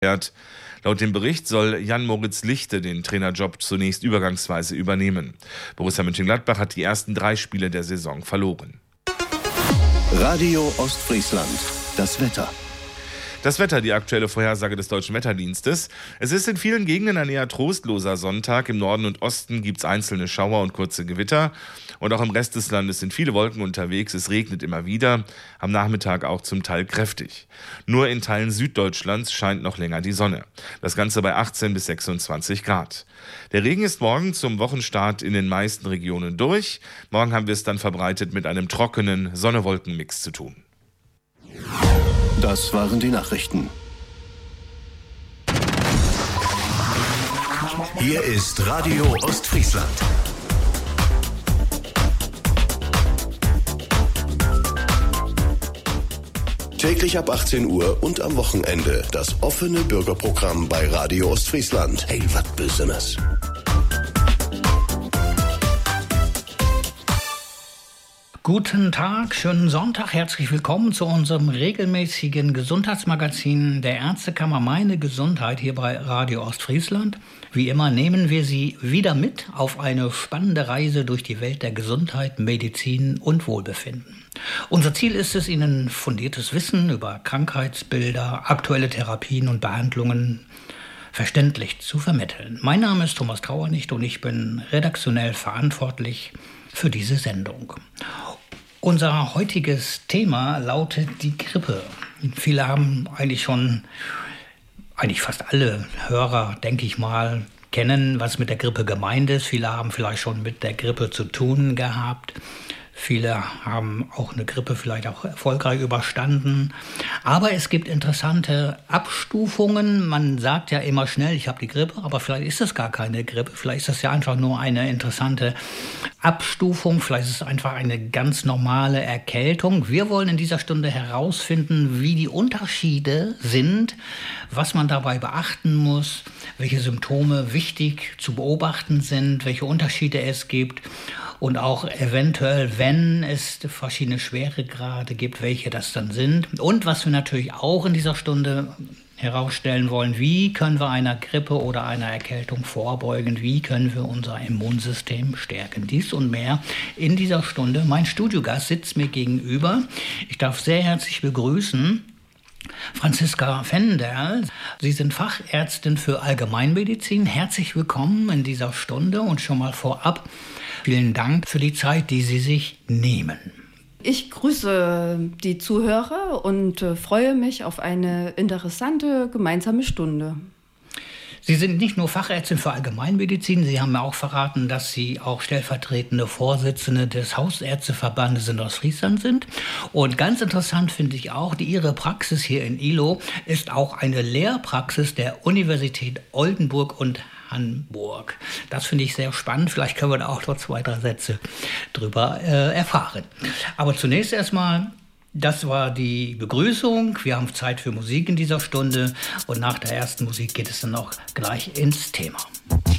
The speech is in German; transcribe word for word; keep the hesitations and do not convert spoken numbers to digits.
Laut dem Bericht soll Jan-Moritz Lichte den Trainerjob zunächst übergangsweise übernehmen. Borussia Mönchengladbach hat die ersten drei Spiele der Saison verloren. Radio Ostfriesland, das Wetter. Das Wetter, die aktuelle Vorhersage des Deutschen Wetterdienstes. Es ist in vielen Gegenden ein eher trostloser Sonntag. Im Norden und Osten gibt es einzelne Schauer und kurze Gewitter. Und auch im Rest des Landes sind viele Wolken unterwegs. Es regnet immer wieder, am Nachmittag auch zum Teil kräftig. Nur in Teilen Süddeutschlands scheint noch länger die Sonne. Das Ganze bei achtzehn bis sechsundzwanzig Grad. Der Regen ist morgen zum Wochenstart in den meisten Regionen durch. Morgen haben wir es dann verbreitet mit einem trockenen Sonne-Wolken-Mix zu tun. Das waren die Nachrichten. Hier ist Radio Ostfriesland. Täglich ab achtzehn Uhr und am Wochenende das offene Bürgerprogramm bei Radio Ostfriesland. Hey, was Besonderes. Guten Tag, schönen Sonntag, herzlich willkommen zu unserem regelmäßigen Gesundheitsmagazin der Ärztekammer Meine Gesundheit hier bei Radio Ostfriesland. Wie immer nehmen wir Sie wieder mit auf eine spannende Reise durch die Welt der Gesundheit, Medizin und Wohlbefinden. Unser Ziel ist es, Ihnen fundiertes Wissen über Krankheitsbilder, aktuelle Therapien und Behandlungen verständlich zu vermitteln. Mein Name ist Thomas Trauernicht und ich bin redaktionell verantwortlich für diese Sendung. Unser heutiges Thema lautet die Grippe. Viele haben eigentlich schon, eigentlich fast alle Hörer, denke ich mal, kennen, was mit der Grippe gemeint ist. Viele haben vielleicht schon mit der Grippe zu tun gehabt. Viele haben auch eine Grippe vielleicht auch erfolgreich überstanden. Aber es gibt interessante Abstufungen. Man sagt ja immer schnell, ich habe die Grippe, aber vielleicht ist es gar keine Grippe. Vielleicht ist das ja einfach nur eine interessante Abstufung. Vielleicht ist es einfach eine ganz normale Erkältung. Wir wollen in dieser Stunde herausfinden, wie die Unterschiede sind, was man dabei beachten muss, welche Symptome wichtig zu beobachten sind, welche Unterschiede es gibt. Und auch eventuell, wenn es verschiedene Schweregrade gibt, welche das dann sind. Und was wir natürlich auch in dieser Stunde herausstellen wollen, wie können wir einer Grippe oder einer Erkältung vorbeugen, wie können wir unser Immunsystem stärken. Dies und mehr in dieser Stunde. Mein Studiogast sitzt mir gegenüber. Ich darf sehr herzlich begrüßen Franziska Fenderl. Sie sind Fachärztin für Allgemeinmedizin. Herzlich willkommen in dieser Stunde und schon mal vorab vielen Dank für die Zeit, die Sie sich nehmen. Ich grüße die Zuhörer und freue mich auf eine interessante gemeinsame Stunde. Sie sind nicht nur Fachärztin für Allgemeinmedizin, Sie haben mir auch verraten, dass Sie auch stellvertretende Vorsitzende des Hausärzteverbandes in Ostfriesland sind. Und ganz interessant finde ich auch, die Ihre Praxis hier in Ihlow ist auch eine Lehrpraxis der Universität Oldenburg und Hamburg. Das finde ich sehr spannend. Vielleicht können wir da auch noch zwei, drei Sätze drüber äh, erfahren. Aber zunächst erstmal, das war die Begrüßung. Wir haben Zeit für Musik in dieser Stunde und nach der ersten Musik geht es dann auch gleich ins Thema.